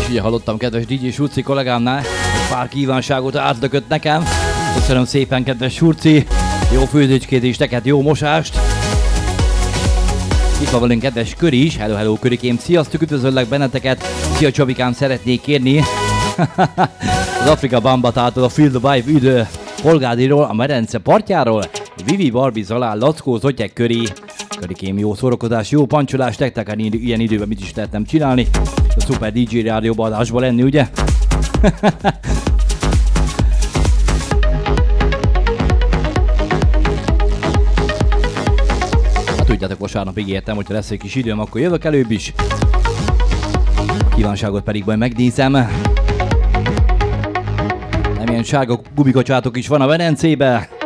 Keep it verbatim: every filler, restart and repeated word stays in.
Ugye hallottam kedves dé dzsé Surci kollégámnál, egy pár kívánságot átlökött nekem. Köszönöm szépen, kedves Surci, jó főzőcskét és neked jó mosást. Itt van velünk kedves Köri is, hello, hello Körikém, sziasztok, üdvözöllek benneteket. Szia Csabikám, szeretnék kérni az Afrika Bambatától a Field of Vibe üdő Polgádiról, a medence partjáról. Vivi, Barbie, Zalán, Lackó, Zotyek, Köri. Körikém, jó szórakozás, jó pancsolás, tektek, ilyen időben mit is lehetnem csinálni. A szuper dé dzsé rádióban adásban lenni, ugye? Hát tudjátok, vasárnap ígértem, hogyha lesz egy kis időm, akkor jövök előbb is. A kívánságot pedig majd megnézem. Nem ilyen sárga gumikacsátok is van a medencébe.